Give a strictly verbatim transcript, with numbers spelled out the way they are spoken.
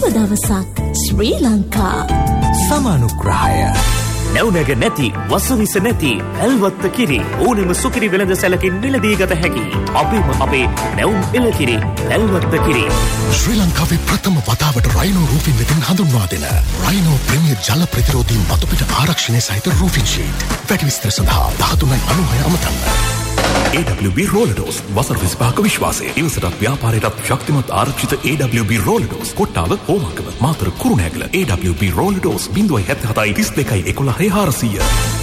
දවසක් ශ්‍රී ලංකා සමානුග්‍රහය නැවුනග නැති වසවිස නැති ඇල්වත්ත කිරි ඕනෙම සුකිරි වෙළඳ සැලකින් මිලදී ගත හැකි අපේම අපේ නැවුම් එළකිරි ඇල්වත්ත කිරි ශ්‍රී ලංකාවේ ප්‍රථම වතාවට රයිනෝ රූෆින් වෙතින් හඳුන්වා දෙන රයිනෝ ප්‍රීමියර් ජල ප්‍රතිරෝධී මතුපිට ආරක්ෂණය සහිත රූෆින් ෂීට් වැඩි විස්තර සඳහා දහතුනයි අනූහය අමතන්න. A W B Rollers වසර විස්පාක විශ්වාසය ඉවසටත් ව්‍යාපාරයටත් ශක්තිමත් ආරක්ෂිත A W B Rollers Kottawa Homagama Matara Kurunegala A W B Rollers බිංදුවයි හැත්තෑ හතයි තිස් දෙකයි එකොළහයි හාරසිය